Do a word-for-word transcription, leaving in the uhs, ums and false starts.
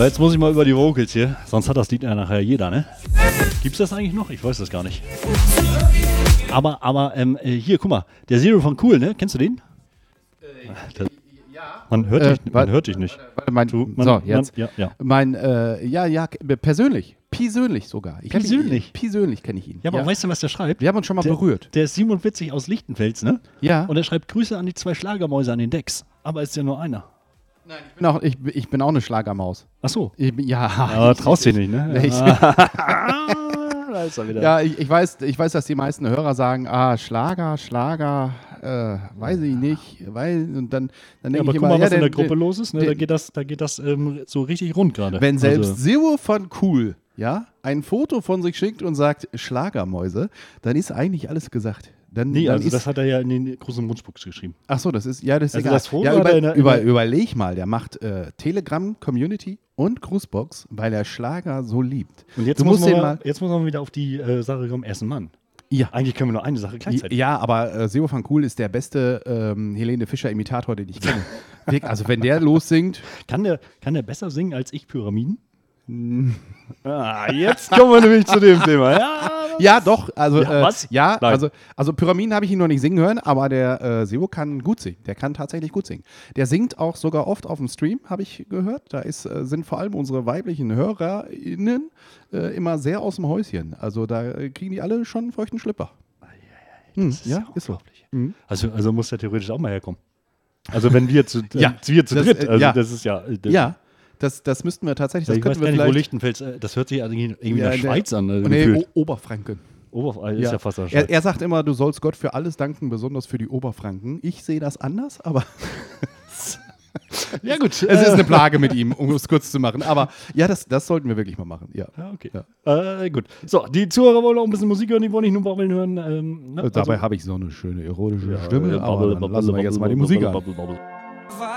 So, jetzt muss ich mal über die Vocals hier, sonst hat das Lied ja nachher jeder, ne? Gibt's das eigentlich noch? Ich weiß das gar nicht. Aber, aber, ähm, hier, guck mal, der Zero von Cool, ne? Kennst du den? Äh, ja. Man hört, äh, dich, man hört dich nicht. Warte, mein, du, man, so, jetzt. Man, ja, ja. Mein, äh, ja, ja, persönlich. Persönlich sogar. Ich persönlich? Ihn, persönlich kenne ich ihn. Ja, aber ja. weißt du, was der schreibt? Wir haben uns schon mal der, berührt. Der ist siebenundvierzig aus Lichtenfels, ne? Ja. Und er schreibt Grüße an die zwei Schlagermäuse an den Decks. Aber ist ja nur einer. Nein, ich bin auch, ich, ich bin auch eine Schlagermaus. Ach so. Ich, ja. Aber traust dich nicht, ne? Ich, da ist er wieder. Ja, ich, ich, weiß, ich weiß, dass die meisten Hörer sagen, ah, Schlager, Schlager, äh, weiß ich nicht, weil, und dann, dann denke ja, aber ich guck immer, mal, was ja, in der der, Gruppe los ist, ne? der, Da geht das, da geht das ähm, so richtig rund gerade. Wenn selbst also. Zero von Cool, ja, ein Foto von sich schickt und sagt Schlagermäuse, dann ist eigentlich alles gesagt. Dann, Nee, dann also ist, das hat er ja in den großen Wunschbox geschrieben. Ach so, das ist, ja, das ist also egal. das Foto ja, über, in der, über, überleg mal, der macht äh, Telegram, Community und Grußbox, weil er Schlager so liebt. Und jetzt, du muss, musst man den mal, mal, jetzt muss man wieder auf die äh, Sache kommen, ersten Mann. Ja. Eigentlich können wir nur eine Sache gleichzeitig. Ja, aber äh, Zero von Cool ist der beste ähm, Helene Fischer-Imitator, den ich kenne. Also wenn der lossingt. Kann der, kann der besser singen als ich Pyramiden? ah, jetzt kommen wir nämlich zu dem Thema. Ja, ja doch. Also, ja, äh, was? ja, also, also Pyramiden habe ich ihn noch nicht singen hören, aber der äh, Zero kann gut singen. Der kann tatsächlich gut singen. Der singt auch sogar oft auf dem Stream, habe ich gehört. Da ist, äh, sind vor allem unsere weiblichen HörerInnen äh, immer sehr aus dem Häuschen. Also da äh, kriegen die alle schon einen feuchten Schlipper. Hm, ist ja, ist so. Mhm. Also, also muss der theoretisch auch mal herkommen. Also wenn wir zu, äh, ja, wir zu das, dritt, also ja. das ist ja... Das ja. Das, das müssten wir tatsächlich, das ich könnten weiß wir gar nicht, vielleicht... wo Lichtenfels, das hört sich irgendwie in ja, der Schweiz der, an. Also nee, gefühlt. o- Oberfranken. Oberfranken ist ja, ja fast der er, er sagt immer, du sollst Gott für alles danken, besonders für die Oberfranken. Ich sehe das anders, aber... ja gut. Es ist eine Plage mit ihm, um es kurz zu machen. Aber ja, das, das sollten wir wirklich mal machen. Ja, ja okay. Ja. Äh, gut. So, die Zuhörer wollen auch ein bisschen Musik hören, die wollen nicht nur Babbeln hören. Ähm, ne? Dabei also, habe ich so eine schöne erotische ja, Stimme, ja, aber Bubble, dann Bubble, lassen wir Bubble, jetzt mal die Bubble, Musik Bubble, an. Bubble, Bubble.